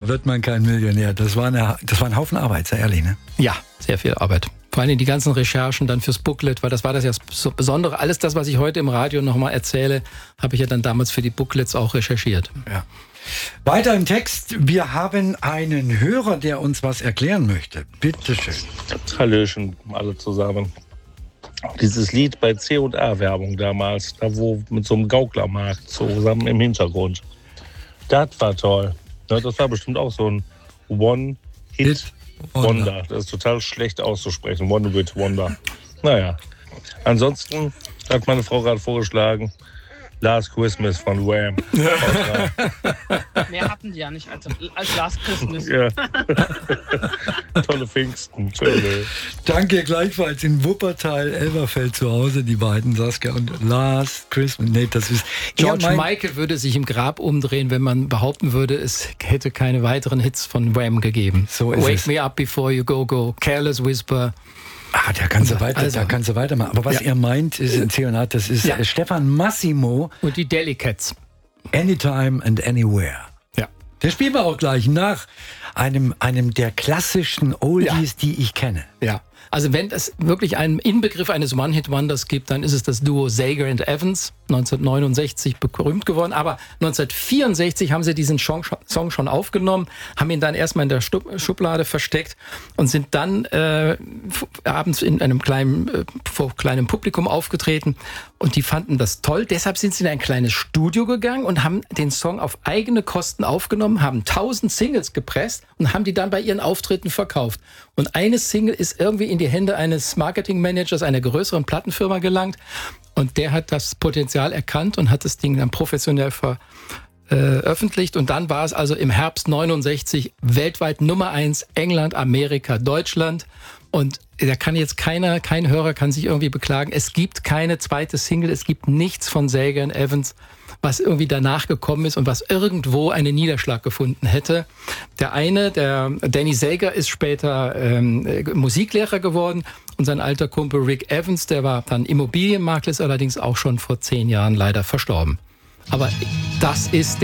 wird man kein Millionär. Das war ein Haufen Arbeit, sehr ehrlich, ne? Ja, sehr viel Arbeit. Vor allem die ganzen Recherchen dann fürs Booklet, weil das war das ja so Besondere. Alles das, was ich heute im Radio nochmal erzähle, habe ich ja dann damals für die Booklets auch recherchiert. Ja. Weiter im Text. Wir haben einen Hörer, der uns was erklären möchte. Bitte schön. Hallöchen, alle zusammen. Dieses Lied bei C&A-Werbung damals, da wo mit so einem Gauklermarkt zusammen im Hintergrund. Das war toll. Ja, das war bestimmt auch so ein One-Hit-Wonder. Das ist total schlecht auszusprechen. One-Hit-Wonder. Naja. Ansonsten hat meine Frau gerade vorgeschlagen, Last Christmas von Wham. Mehr hatten die ja nicht als Last Christmas. Ja. Tolle Pfingsten. Schöne. Danke, gleichfalls in Wuppertal, Elberfeld zu Hause, die beiden, Saskia und Last Christmas. Nee, das ist... George Michael würde sich im Grab umdrehen, wenn man behaupten würde, es hätte keine weiteren Hits von Wham gegeben. So ist Wake es. Me Up Before You Go Go, Careless Whisper. Da kannst du weitermachen. Aber was ihr meint, ist in C&A, das ist Stefan Massimo. Und die Delicates. Anytime and Anywhere. Ja. Der spielen wir auch gleich nach einem der klassischen Oldies, die ich kenne. Ja. Also wenn es wirklich einen Inbegriff eines One-Hit-Wonders gibt, dann ist es das Duo Sager and Evans, 1969 berühmt geworden. Aber 1964 haben sie diesen Song schon aufgenommen, haben ihn dann erstmal in der Schublade versteckt und sind dann abends in einem vor kleinem Publikum aufgetreten. Und die fanden das toll. Deshalb sind sie in ein kleines Studio gegangen und haben den Song auf eigene Kosten aufgenommen, haben 1000 Singles gepresst und haben die dann bei ihren Auftritten verkauft. Und eine Single ist irgendwie in die Hände eines Marketingmanagers einer größeren Plattenfirma gelangt. Und der hat das Potenzial erkannt und hat das Ding dann professionell veröffentlicht. Und dann war es also im Herbst 69 weltweit Nummer 1, England, Amerika, Deutschland. Und da kann jetzt kein Hörer kann sich irgendwie beklagen. Es gibt keine zweite Single, es gibt nichts von Sager and Evans, was irgendwie danach gekommen ist und was irgendwo einen Niederschlag gefunden hätte. Der Danny Sager, ist später Musiklehrer geworden und sein alter Kumpel Rick Evans, der war dann Immobilienmakler, ist allerdings auch schon vor 10 Jahren leider verstorben. Aber das ist